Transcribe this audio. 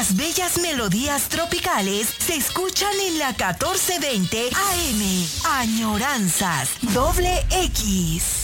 Las bellas melodías tropicales se escuchan en la 1420 AM. Añoranzas. Doble X.